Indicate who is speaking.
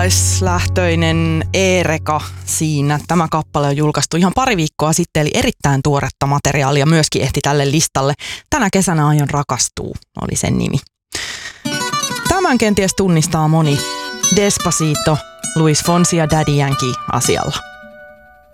Speaker 1: amerikkalaislähtöinen Ereka siinä. Tämä kappale on julkaistu ihan pari viikkoa sitten, eli erittäin tuoretta materiaalia myöskin ehti tälle listalle. Tänä kesänä aion rakastua, oli sen nimi. Tämän kenties tunnistaa moni. Despacito, Luis Fonsi ja Daddy Yankee asialla.